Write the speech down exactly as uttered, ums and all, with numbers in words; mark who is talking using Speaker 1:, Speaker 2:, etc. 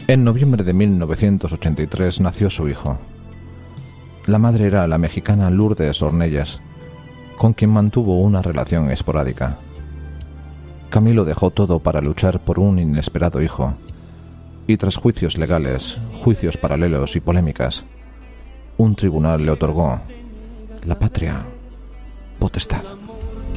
Speaker 1: En noviembre de mil novecientos ochenta y tres nació su hijo. La madre era la mexicana Lourdes Ornelas, con quien mantuvo una relación esporádica. Camilo dejó todo para luchar por un inesperado hijo, y tras juicios legales, juicios paralelos y polémicas, un tribunal le otorgó la patria potestad.